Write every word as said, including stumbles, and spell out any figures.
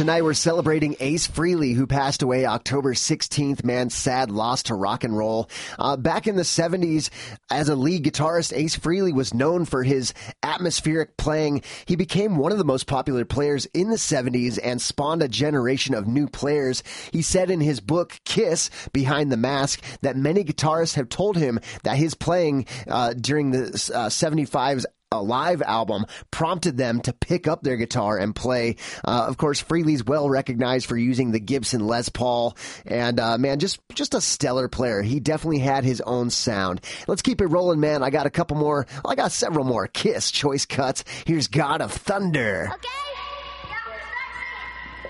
tonight we're celebrating Ace Frehley, who passed away October sixteenth. Man, sad loss to rock and roll. Uh, back in the seventies, as a lead guitarist, Ace Frehley was known for his atmospheric playing. He became one of the most popular players in the seventies and spawned a generation of new players. He said in his book, Kiss, Behind the Mask, that many guitarists have told him that his playing uh, during the uh, seventy-five's a live album prompted them to pick up their guitar and play. Uh, of course, Frehley's well recognized for using the Gibson Les Paul, and uh, man, just just a stellar player. He definitely had his own sound. Let's keep it rolling, man. I got a couple more. Well, I got several more Kiss choice cuts. Here's God of Thunder. Okay.